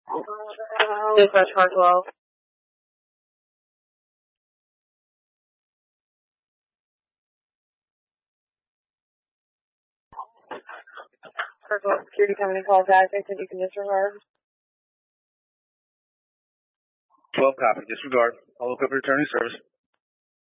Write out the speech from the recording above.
Dispatch car 12. Car 12 security coming and call back. I think you can disregard. 12 copy. Disregard. I'll look up returning service.